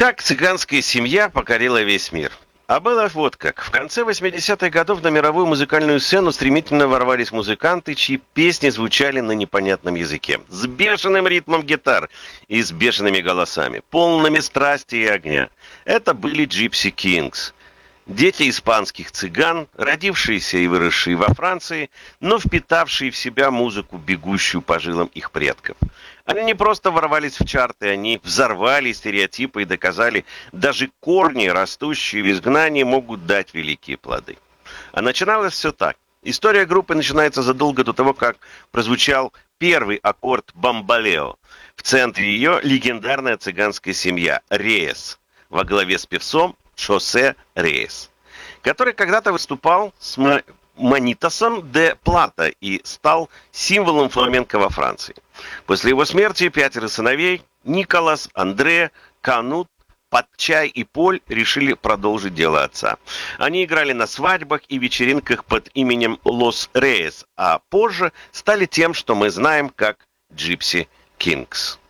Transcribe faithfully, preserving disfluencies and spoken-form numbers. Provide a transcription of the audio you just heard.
Как цыганская семья покорила весь мир. А было вот как. В конце восьмидесятых годов на мировую музыкальную сцену стремительно ворвались музыканты, чьи песни звучали на непонятном языке. С бешеным ритмом гитар и с бешеными голосами, полными страсти и огня. Это были Gypsy Kings. Дети испанских цыган, родившиеся и выросшие во Франции, но впитавшие в себя музыку, бегущую по жилам их предков. Они не просто ворвались в чарты, они взорвали стереотипы и доказали, даже корни, растущие в изгнании, могут дать великие плоды. А начиналось все так. История группы начинается задолго до того, как прозвучал первый аккорд «Бамбалео». В центре ее легендарная цыганская семья Рейес во главе с певцом Хосе Рейес, который когда-то выступал с Манитасом де Плата и стал символом фламенко во Франции. После его смерти пятеро сыновей Николас, Андре, Канут, Патчай и Поль решили продолжить дело отца. Они играли на свадьбах и вечеринках под именем Лос Рейес, а позже стали тем, что мы знаем как Gypsy Kings.